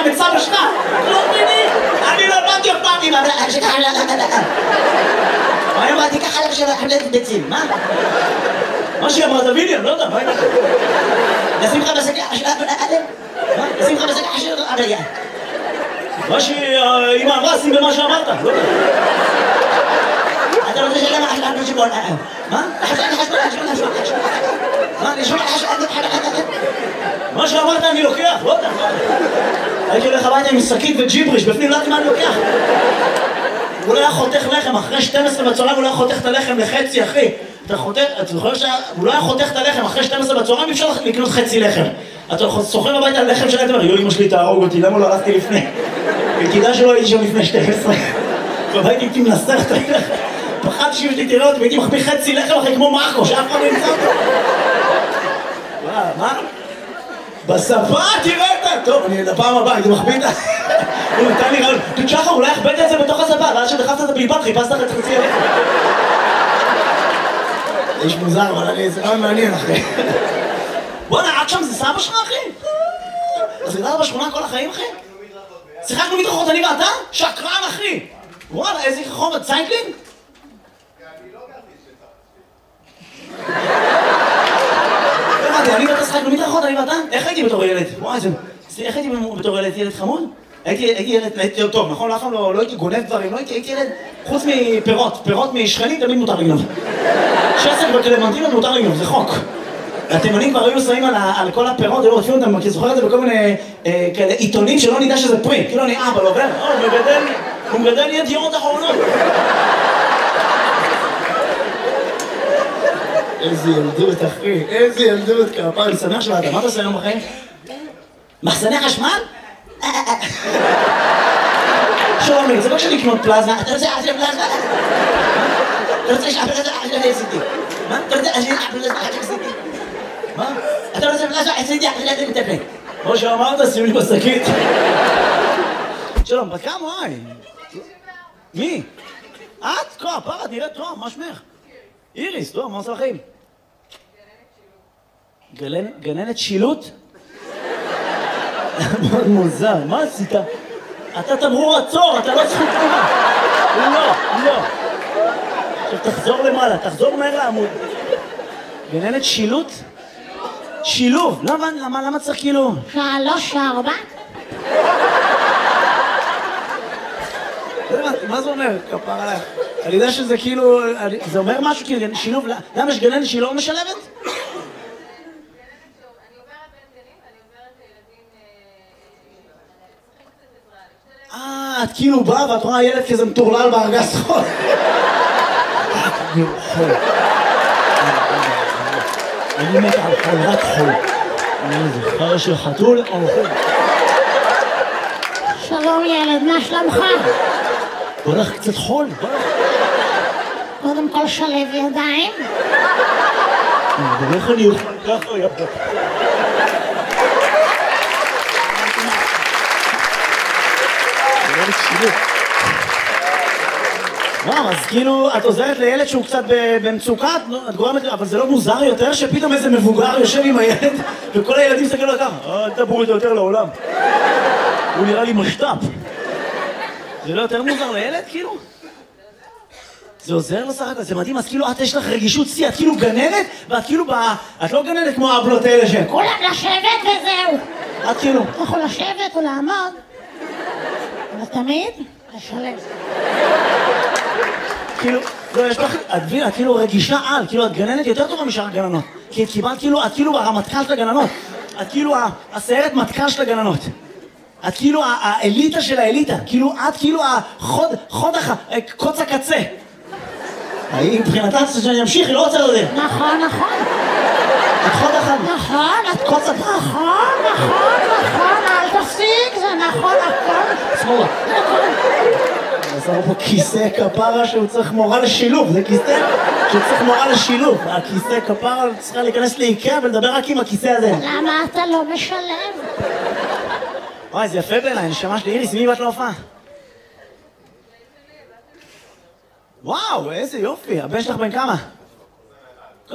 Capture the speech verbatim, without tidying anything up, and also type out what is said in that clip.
גם את סבא שלך. לא מבינים? אני לא הבנתי אף פעם. אמא, שככה, לא, לא, לא. אני אמרתי ככה לך של חבלת ביצים, מה? מה שהיא אמרה, תביני, אני לא יודע, מה היא אמרת? נשים לך בשקע של... מה? נשים לך בשקע של... מה שאמא אמרה, שים במה שאמרת, לא יודע. אתה רוצה שלמה חשבון חשבון, מה? חשבון חשבון חשבון חשבון חשבון מה? אני שומע חשבון חשבון מה שאמרת אני לוקח, לא יודע. הייתי הולך הביתה עם שקית וג'יבריש, בפנים לא יודעת מה אני לוקח. הוא לא היה חותך לחם, אחרי שתים עשרה בצהריים הוא לא היה חותך את הלחם לחצי, אחי. אתה חותך, אתה זוכר שהוא לא היה חותך את הלחם, אחרי שתים עשרה בצהריים אפשר לקנות חצי לחם. אתה סוחר הביתה על לחם שלהם, יו, אמא שלי תהרוג אותי, למה לא הלכתי לפני? וכדאי שלא הייתי שם לפני שתים עשרה. והייתי הייתי מנסח את הלחם. פחדתי שאם תראה אותי והייתי מחביא חצי לחם אחרי כמו מרקו, שאף אחד לא ימצא אותו. מה? בשפה תראה אותה! טוב, אני לפעם הבאה, הייתי מחביא את ה... הוא נתן לי רעיון, שחר, אולי הכבדת את זה בתוך השפה, ואז שדחפת את הבלבד, חיפשת את חצי הלחם. איש מוזר, אבל אני... זה לא מעניין, אחי. בוא'נה, עד שם זה סבא שלך, אחי? אז גדלת בשכונה כל החיים, אחי? שיחקנו מדרכות, אני ואתה? שקרן, אחי! וואלה, איזה חומר, ציינקלין? אני לא גרתי שטח. אני ואתה שחקנו מדרכות, אני ואתה? איך הייתי בתור ילד? וואי, זה... איך הייתי בתור ילד? ילד חמוד? הייתי ילד טוב, נכון? אף פעם לא הייתי גונב דברים, לא הייתי ילד... חוץ מפירות, פירות משכנים תמיד מותר לגנוב. שסק וקלמנטינות מותר לגנוב, זה חוק. התימנים כבר היו שמים על כל הפירות, היו רודפים אותם, כי זוכר את זה בכל מיני כאלה עיתונים שלא נדע שזה פרי. כאילו אני אבא, לא עובר? הוא מגדל ידיעות אחרונות. איזה ילדות, אחי, איזה ילדות, כפר, אני שמח שבאת, מה אתה עושה היום בחיים? מחסני חשמל? שלומי, זה לא כשאני לקנות פלזמה, אתה רוצה לעשות פלזמה? אתה רוצה לשאפל את זה אחרי עשיתי? מה? אתה רוצה לעשות פלזמה אחרי עשיתי? מה? אתה רוצה פלזמה עשיתי אחרי זה מטפל? כמו שאמרת, שים לי בשקית. שלום, בת כמה, וואי? מי? את? כה, פרה, נראית טוב, מה שמך? איריס, טוב, מה עושה לכם? גננת שילוט? מאוד מוזר, מה עשית? אתה תמרור עצור, אתה לא זכות תנועה. לא, לא. עכשיו תחזור למעלה, תחזור מהר לעמוד. גננת שילוט? שילוב. למה, למה, למה צריך כאילו? שלוש, ארבע. מה זה אומר? כפר עליך. אני יודע שזה כאילו, זה אומר משהו כאילו, שילוב, למה יש גננת שהיא לא משלבת? אה, את כאילו באה ואת רואה ילד כזה מטורלל בארגז חול. אני חול. אני מת על חול, רק חול. אני זוכר של חתול או חול. שלום ילד, מה שלומך? בוא נלך קצת חול, בוא נלך. קודם כל שלב ידיים. ואיך אני אוכל ככה, יפה. וואו, אז כאילו, את עוזרת לילד שהוא קצת במצוקה, את גורמת, אבל זה לא מוזר יותר שפתאום איזה מבוגר יושב עם הילד וכל הילדים מסתכלים לו ככה, אל תבואו איתו יותר לעולם. הוא נראה לי משת"פ. זה לא יותר מוזר לילד, כאילו? זה עוזר לו סך הכל, זה מדהים, אז כאילו, את יש לך רגישות שיא, את כאילו גננת, ואת כאילו, את לא גננת כמו האבלות האלה ש... כולם לשבת וזהו. את כאילו... אתה יכול לשבת או לעמוד, אבל תמיד לשלב. כאילו, לא, יש לך, את מבינה, את כאילו רגישה על, כאילו, את גננת יותר טובה משאר הגננות. כי את קיבלת כאילו, את כאילו הרמטכ"ל של הגננות. את כאילו הסיירת מטכ"ל של הגננות. את כאילו האליטה של האליטה. כאילו, את כאילו החוד, חוד הח... קוץ הקצה. היא מבחינתה שאני אמשיך, היא לא רוצה לדעת. נכון, נכון. את חוד אחד. נכון, את קוץ הקצה. נכון, נכון, נכון, אל תפסיק, זה נכון, הכל. שמאלה. עזר פה כיסא כפרה שהוא צריך מורה לשילוב, זה כיסא שהוא צריך מורה לשילוב. הכיסא כפרה צריכה להיכנס לאיקאה ולדבר רק עם הכיסא הזה. למה אתה לא משלב? וואי, זה יפה בעיניי, נשמה שלי. איריס, מי באת להופעה? וואו, איזה יופי. הבן שלך בן כמה?